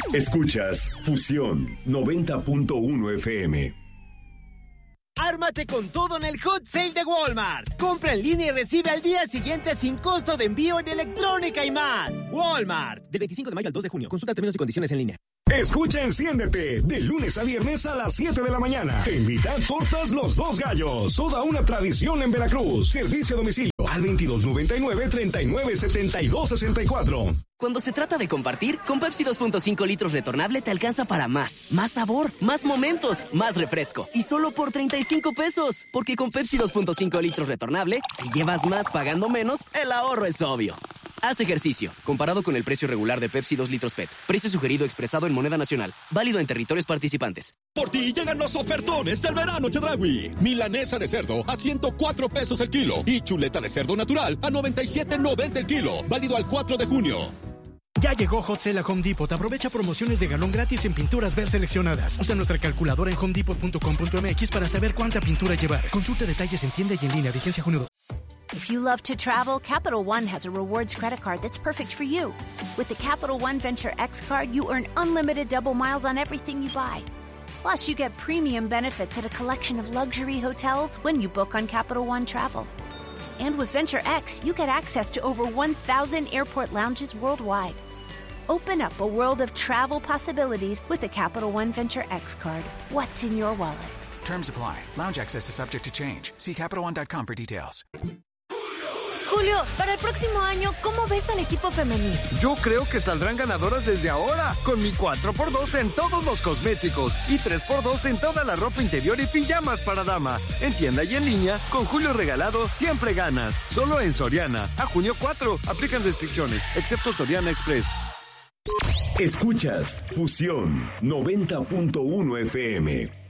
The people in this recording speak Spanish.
Escuchas Fusión 90.1 FM. Ármate con todo en el Hot Sale de Walmart. Compra en línea y recibe al día siguiente sin costo de envío en electrónica y más. Walmart. Del 25 de mayo al 2 de junio. Consulta términos y condiciones en línea. Escucha Enciéndete, de lunes a viernes a las 7 de la mañana. Te invitan Tortas Los Dos Gallos. Toda una tradición en Veracruz. Servicio a domicilio al 2299-397264. Cuando se trata de compartir, con Pepsi 2.5 litros retornable te alcanza para más. Más sabor, más momentos, más refresco. Y solo por 35 pesos. Porque con Pepsi 2.5 litros retornable, si llevas más pagando menos, el ahorro es obvio. Haz ejercicio. Comparado con el precio regular de Pepsi 2 litros PET. Precio sugerido expresado en moneda nacional. Válido en territorios participantes. Por ti llegan los ofertones del verano Chedraui. Milanesa de cerdo a 104 pesos el kilo. Y chuleta de cerdo natural a 97.90 el kilo. Válido al 4 de junio. Ya llegó Hot Sale a Home Depot. Aprovecha promociones de galón gratis en pinturas Ver seleccionadas. Usa nuestra calculadora en homedepot.com.mx para saber cuánta pintura llevar. Consulta detalles en tienda y en línea. Vigencia junio 2. If you love to travel, Capital One has a rewards credit card that's perfect for you. With the Capital One Venture X card, you earn unlimited double miles on everything you buy. Plus, you get premium benefits at a collection of luxury hotels when you book on Capital One Travel. And with Venture X, you get access to over 1,000 airport lounges worldwide. Open up a world of travel possibilities with the Capital One Venture X card. What's in your wallet? Terms apply. Lounge access is subject to change. See CapitalOne.com for details. Julio, para el próximo año, ¿cómo ves al equipo femenil? Yo creo que saldrán ganadoras desde ahora, con mi 4x2 en todos los cosméticos y 3x2 en toda la ropa interior y pijamas para dama. En tienda y en línea, con Julio regalado, siempre ganas. Solo en Soriana. A junio 4, aplican restricciones, excepto Soriana Express. Escuchas Fusión 90.1 FM.